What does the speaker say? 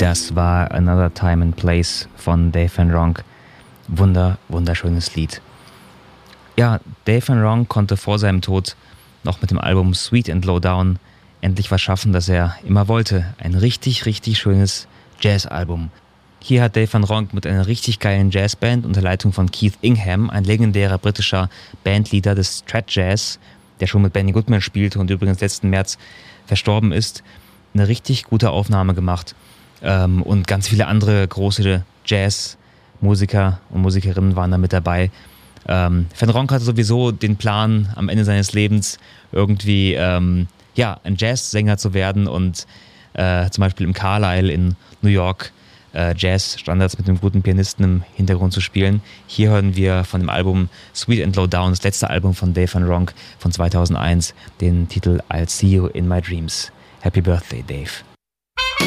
Das war Another Time and Place von Dave Van Ronk. Wunderschönes Lied. Ja, Dave Van Ronk konnte vor seinem Tod noch mit dem Album Sweet and Low Down endlich was schaffen, das er immer wollte. Ein richtig schönes Jazzalbum. Hier hat Dave Van Ronk mit einer richtig geilen Jazzband unter Leitung von Keith Ingham, ein legendärer britischer Bandleader des Strat Jazz, der schon mit Benny Goodman spielte und übrigens letzten März verstorben ist, eine richtig gute Aufnahme gemacht. Und ganz viele andere große Jazzmusiker und Musikerinnen waren da mit dabei. Van Ronk hatte sowieso den Plan, am Ende seines Lebens irgendwie ein Jazzsänger zu werden und zum Beispiel im Carlisle in New York Jazz-Standards mit einem guten Pianisten im Hintergrund zu spielen. Hier hören wir von dem Album Sweet and Low Down, das letzte Album von Dave Van Ronk von 2001, den Titel I'll See You in My Dreams. Happy Birthday, Dave.